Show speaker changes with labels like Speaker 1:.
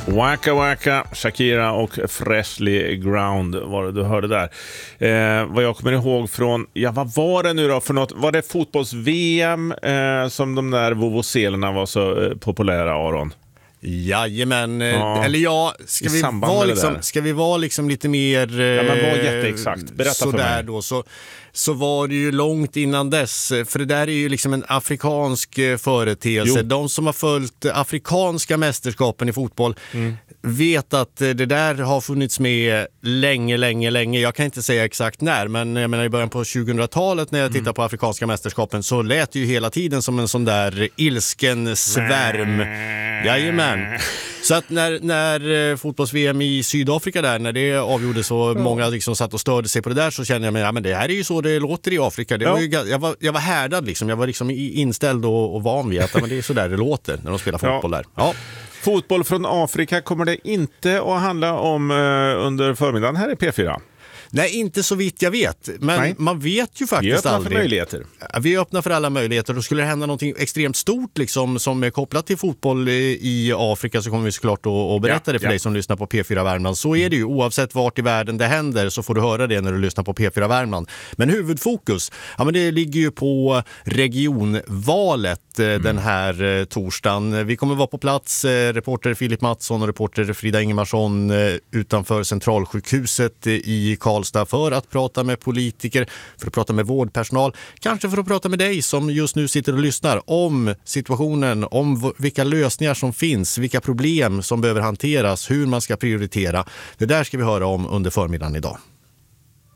Speaker 1: Waka Waka, Shakira och Freshly Ground var det du hörde där. Vad jag kommer ihåg från, vad var det nu då för något? Var det fotbolls-VM som de där vovoselerna var så populära, Aron?
Speaker 2: Jajamän, eller ska vi vara liksom lite mer
Speaker 1: men var jätteexakt, berätta för mig
Speaker 2: då, så var det ju långt innan dess, för det där är ju liksom en afrikansk företeelse. De som har följt afrikanska mästerskapen i fotboll vet att det där har funnits med länge. Jag kan inte säga exakt när, men jag menar i början på 2000-talet när jag tittar på afrikanska mästerskapen så lät det ju hela tiden som en sån där ilsken svärm. Jajamän. Så att när fotbolls-VM i Sydafrika där, när det avgjorde så många liksom satt och störde sig på det där, så kände jag mig, men det här är ju så det låter i Afrika. Det var ju, jag var härdad liksom. Jag var liksom inställd och van vid att men det är så där det låter när de spelar fotboll där. Ja.
Speaker 1: Fotboll från Afrika kommer det inte att handla om under förmiddagen här i P4.
Speaker 2: Nej, inte så vitt jag vet. Men man vet ju faktiskt aldrig.
Speaker 1: Vi är öppna för möjligheter.
Speaker 2: Vi är öppna för alla möjligheter. Då skulle det hända något extremt stort liksom, som är kopplat till fotboll i Afrika, så kommer vi såklart att berätta det för dig som lyssnar på P4 Värmland. Så är det ju. Oavsett vart i världen det händer så får du höra det när du lyssnar på P4 Värmland. Men huvudfokus, men det ligger ju på regionvalet den här torsdagen. Vi kommer vara på plats, reporter Filip Mattsson och reporter Frida Ingemarsson utanför Centralsjukhuset i Karlstad för att prata med politiker, för att prata med vårdpersonal, kanske för att prata med dig som just nu sitter och lyssnar om situationen, om vilka lösningar som finns, vilka problem som behöver hanteras, hur man ska prioritera. Det där ska vi höra om under förmiddagen idag.